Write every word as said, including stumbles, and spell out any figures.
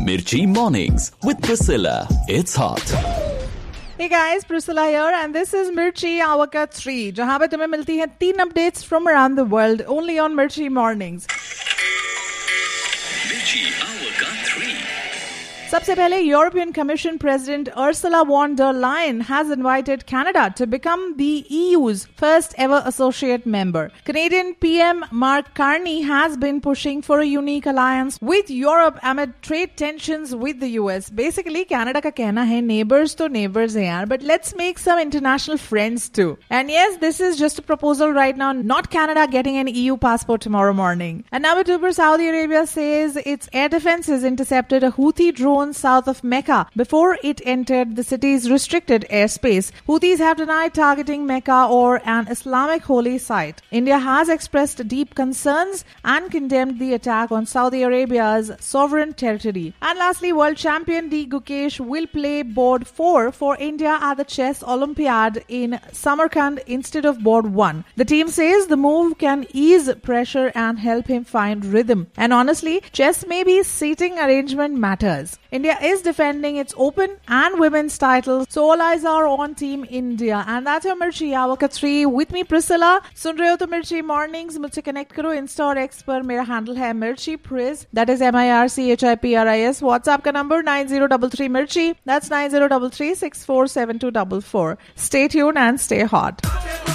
Mirchi Mornings with Priscilla. It's hot. Hey guys, Priscilla here and this is Mirchi Hour ka three, जहाँ पे तुम्हें मिलती हैं तीन updates from around the world only on Mirchi Mornings. Mirchi Hour ka three. सबसे पहले European Commission President Ursula von der Leyen has invited Canada to become the E U's first ever associate member. Canadian P M Mark Carney has been pushing for a unique alliance with Europe amid trade tensions with the U S. Basically, Canada का कहना है neighbors तो neighbors हैं यार, but let's make some international friends too. And yes, this is just a proposal right now, not Canada getting an E U passport tomorrow morning. And number two, Saudi Arabia says its air defenses intercepted a Houthi drone south of Mecca before it entered the city's restricted airspace. Houthis have denied targeting Mecca or an Islamic holy site. India has expressed deep concerns and condemned the attack on Saudi Arabia's sovereign territory. And lastly, world champion D. Gukesh will play board four for India at the Chess Olympiad in Samarkand instead of board one. The team says the move can ease pressure and help him find rhythm. And honestly, chess maybe seating arrangement matters. India is defending its open and women's titles, so all eyes are on Team India. And that's your Mirchi Hour ka three with me, Priscilla. सुन रहे हो तो Mirchi Mornings, मुझसे connect करो Insta और X पर. मेरा handle है Mirchi Priz, that is M I R C H I P R I S. WhatsApp का number nine zero three three Mirchi, that's nine zero three three six four seven two four four. Stay tuned and stay hot.